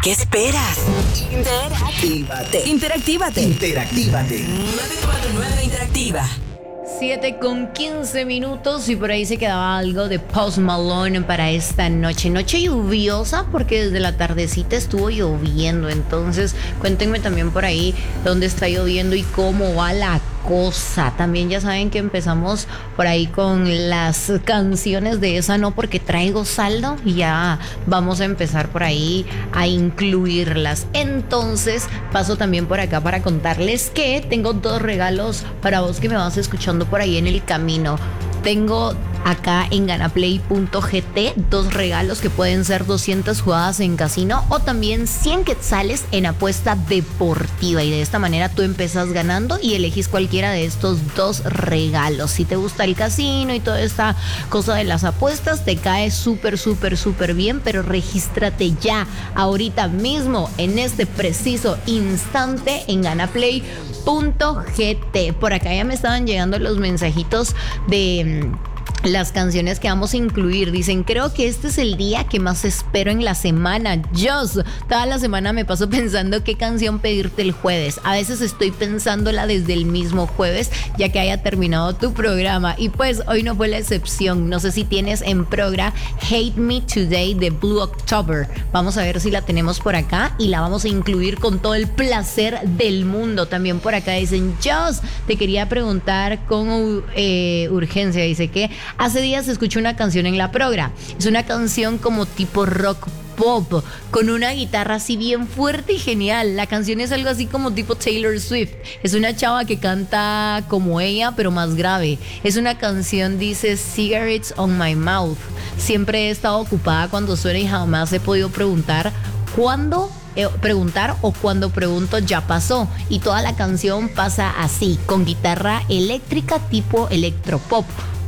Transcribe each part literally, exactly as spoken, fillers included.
¿Qué esperas? Interactívate. Interactívate. Interactívate. nueve cuatro nueve Interactiva. siete con quince minutos y por ahí se quedaba algo de Post Malone para esta noche. Noche lluviosa porque desde la tardecita estuvo lloviendo. Entonces cuéntenme también por ahí dónde está lloviendo y cómo va la cosa. También ya saben que empezamos por ahí con las canciones de Esa No Porque Traigo Saldo y ya vamos a empezar por ahí a incluirlas. Entonces paso también por acá para contarles que tengo dos regalos para vos que me vas escuchando por ahí en el camino. Tengo acá en ganaplay punto g t dos regalos que pueden ser doscientas jugadas en casino o también cien quetzales en apuesta deportiva, y de esta manera tú empezás ganando y elegís cualquiera de estos dos regalos. Si te gusta el casino y toda esta cosa de las apuestas, te cae súper súper súper bien, pero regístrate ya ahorita mismo en este preciso instante en ganaplay punto g t. Por acá ya me estaban llegando los mensajitos de las canciones que vamos a incluir. Dicen, creo que este es el día que más espero en la semana. Yo toda la semana me paso pensando qué canción pedirte el jueves. A veces estoy pensándola desde el mismo jueves, ya que haya terminado tu programa. Y pues hoy no fue la excepción. No sé si tienes en progra Hate Me Today de Blue October. Vamos a ver si la tenemos por acá y la vamos a incluir con todo el placer del mundo. También por acá dicen, Jos, te quería preguntar con eh, urgencia. Dice que hace días escuché una canción en la progra. Es una canción como tipo rock pop, con una guitarra así bien fuerte y genial. La canción es algo así como tipo Taylor Swift. Es una chava que canta como ella, pero más grave. Es una canción, dice, Cigarettes on My Mouth. Siempre he estado ocupada cuando suena y jamás he podido preguntar cuándo eh, preguntar o cuando pregunto ya pasó. Y toda la canción pasa así, con guitarra eléctrica tipo electropop.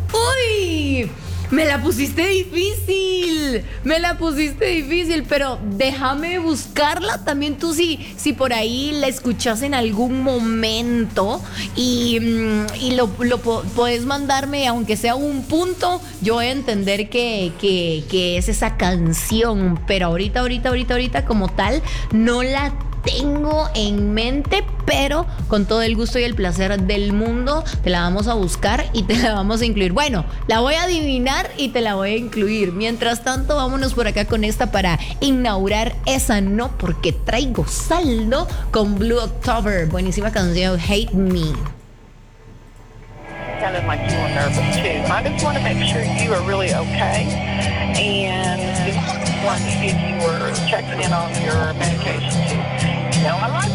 ¡Uy! Me la pusiste difícil, me la pusiste difícil, pero déjame buscarla también tú si, si por ahí la escuchas en algún momento y, y lo, lo podés mandarme, aunque sea un punto, yo voy a entender que, que, que es esa canción, pero ahorita, ahorita, ahorita, ahorita como tal, no la tengo en mente, pero con todo el gusto y el placer del mundo te la vamos a buscar y te la vamos a incluir. Bueno, la voy a adivinar y te la voy a incluir. Mientras tanto, vámonos por acá con esta para inaugurar Esa No Porque Traigo Saldo con Blue October. Buenísima canción, Hate Me. Sounded like you were nervous too. I just want to make sure you are really okay, and just wanted to see if you were checking in on your medication too. You know, I like